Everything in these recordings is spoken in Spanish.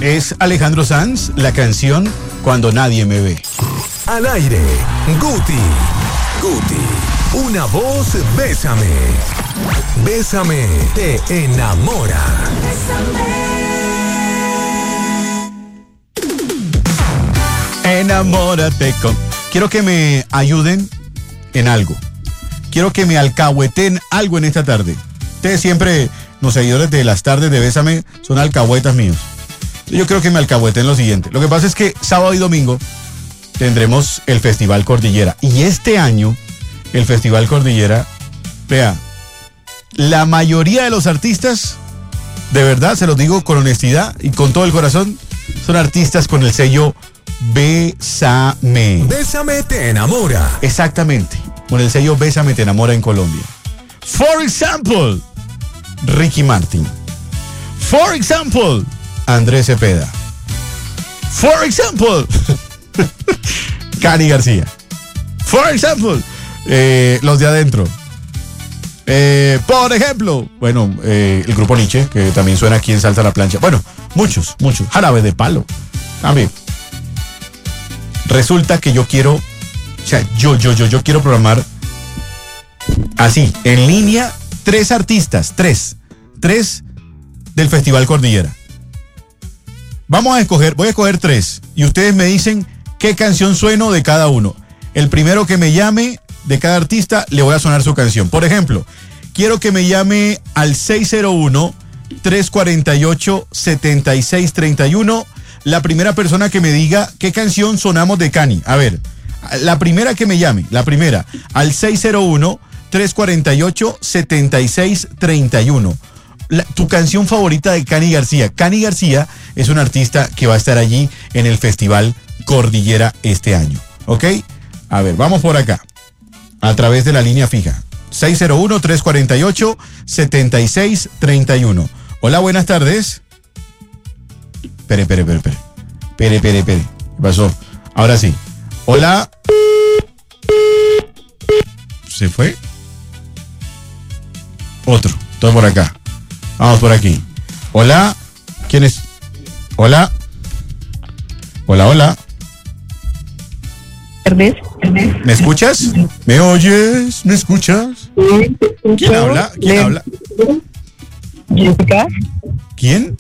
Es Alejandro Sanz, la canción Cuando Nadie Me Ve. Al aire, Guti. Una voz, bésame. Bésame, te enamora. Enamórate con... Quiero que me ayuden en algo. Quiero que me alcahueten algo en esta tarde. Ustedes siempre, los seguidores de las tardes de Bésame, son alcahuetas míos. Yo creo que me alcahueten lo siguiente. Lo que pasa es que sábado y domingo tendremos el Festival Cordillera. Y este año, el Festival Cordillera, vea, la mayoría de los artistas, de verdad, se los digo con honestidad y con todo el corazón, son artistas con el sello Bésame. Bésame, te enamora. Exactamente, con el sello Bésame, te enamora en Colombia. For example, Ricky Martin. For example, Andrés Cepeda. For example, Cani García. For example, los de adentro. Por ejemplo, bueno, el grupo Nietzsche, que también suena aquí en Salsa a la Plancha. Bueno, muchos. Jarabe de Palo. También. Resulta que yo quiero, o sea, yo quiero programar así, en línea, 3 artistas, tres del Festival Cordillera. Voy a escoger 3 y ustedes me dicen qué canción sueno de cada uno. El primero que me llame de cada artista le voy a sonar su canción. Por ejemplo, quiero que me llame al 601-348-7631. La primera persona que me diga qué canción sonamos de Cani. A ver, la primera que me llame, al 601-348-7631. Tu canción favorita de Cani García. Cani García es un artista que va a estar allí en el Festival Cordillera este año. ¿Ok? A ver, vamos por acá. A través de la línea fija. 601-348-7631. Hola, buenas tardes. Espere. ¿Qué pasó? Ahora sí. Hola. ¿Se fue? Otro. Todo por acá. Vamos por aquí. Hola. ¿Quién es? Hola. Hola. ¿Me escuchas? ¿Me oyes? ¿Me escuchas? ¿Quién habla? Jessica. ¿Quién?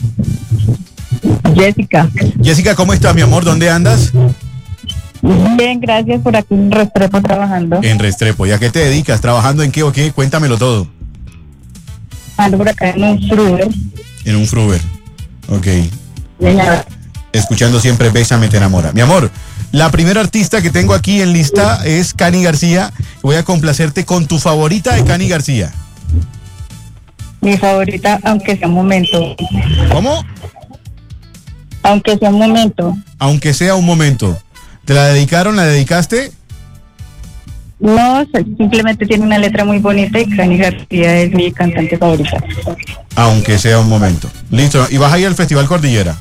Jessica, ¿cómo estás, mi amor? ¿Dónde andas? Bien, gracias, por aquí en Restrepo trabajando. En Restrepo. ¿Y a qué te dedicas? ¿Trabajando en qué o qué? Cuéntamelo todo. Ando por acá en un Fruver. En un Fruver. Ok. Señora. Escuchando siempre Bésame, te enamora. Mi amor, la primera artista que tengo aquí en lista es Cani García. Voy a complacerte con tu favorita de Cani García. Mi favorita, aunque sea un momento. ¿Cómo? Aunque sea un momento. Aunque sea un momento. ¿Te la dedicaron? ¿La dedicaste? No, simplemente tiene una letra muy bonita y Cani García es mi cantante favorita. Aunque sea un momento. Listo. ¿Y vas a ir al Festival Cordillera?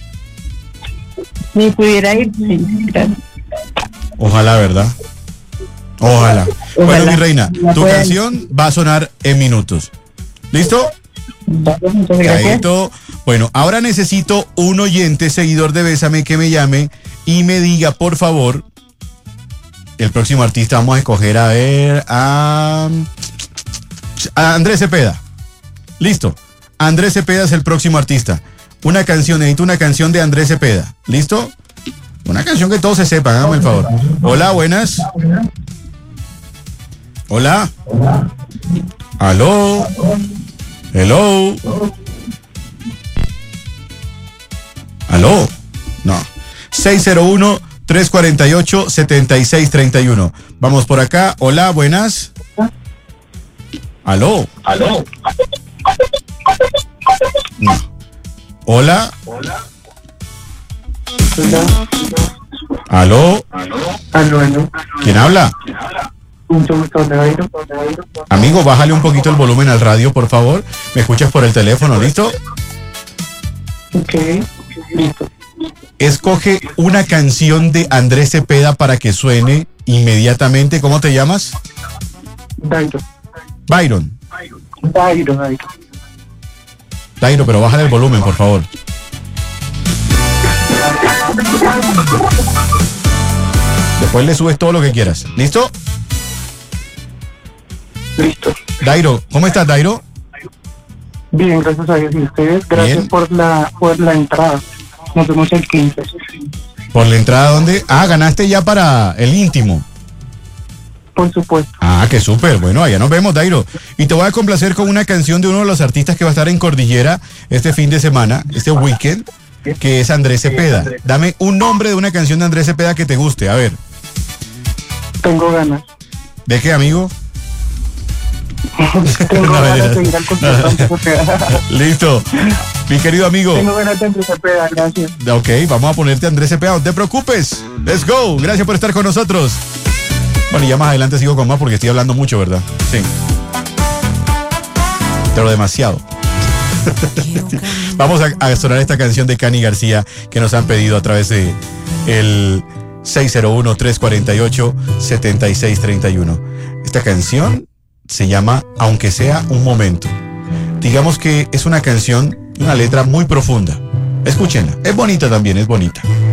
Si pudiera ir, sí. Gracias. Ojalá, ¿verdad? Ojalá. Bueno, mi reina, tu canción va a sonar en minutos. ¿Listo? Muchas gracias. Caíto. Bueno, ahora necesito un oyente, seguidor de Bésame, que me llame y me diga, por favor, el próximo artista. Vamos a escoger, a ver, a Andrés Cepeda. Listo. Andrés Cepeda es el próximo artista. Necesito una canción de Andrés Cepeda. ¿Listo? Una canción que todos se sepan, hágame el favor. Hola, buenas. Hola. Aló. Hello. ¿Aló? No. 601-348-7631. Vamos por acá. Hola, buenas. ¿Aló? No. Hola. ¿Aló? ¿Quién habla? Amigo, bájale un poquito el volumen al radio, por favor. Me escuchas por el teléfono, ¿listo? Ok, listo. Escoge una canción de Andrés Cepeda para que suene inmediatamente. ¿Cómo te llamas? Byron. Dairo, pero bájale el volumen, por favor. Después le subes todo lo que quieras. ¿Listo? Listo. Dairo, ¿cómo estás, Dairo? Bien, gracias a Dios. Y ustedes, gracias Bien. por la entrada. Nos vemos el 15. ¿Por la entrada dónde? Ah, ganaste ya para el íntimo. Por supuesto. Ah, qué súper. Bueno, allá nos vemos, Dairo. Y te voy a complacer con una canción de uno de los artistas que va a estar en Cordillera este fin de semana, este weekend, que es Andrés Cepeda. Dame un nombre de una canción de Andrés Cepeda que te guste. A ver, Tengo ganas. ¿de qué, amigo? Tengo No, ganas mentira. de ir al concierto de Andrés Cepeda. Listo. Mi querido amigo. Tengo ganas de Andrés Cepeda, gracias. Ok, vamos a ponerte Andrés Cepeda. No te preocupes. Let's go. Gracias por estar con nosotros. Bueno, y ya más adelante sigo con más porque estoy hablando mucho, ¿verdad? Sí. Pero demasiado. Vamos a sonar esta canción de Cani García que nos han pedido a través de el 601-348-7631. Esta canción se llama Aunque sea un momento. Digamos que es una canción, una letra muy profunda. Escúchenla. Es bonita también, es bonita.